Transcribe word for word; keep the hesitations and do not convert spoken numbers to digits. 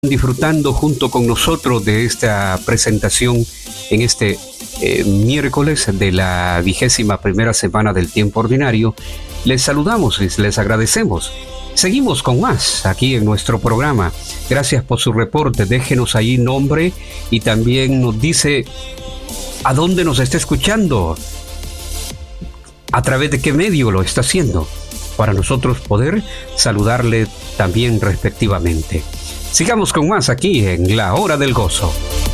disfrutando junto con nosotros de esta presentación en este eh, miércoles de la vigésima primera semana del tiempo ordinario. Les saludamos y les agradecemos. Seguimos con más aquí en nuestro programa. Gracias por su reporte. Déjenos ahí nombre y también nos dice a dónde nos está escuchando, a través de qué medio lo está haciendo, para nosotros poder saludarle también respectivamente. Sigamos con más aquí en La Hora del Gozo.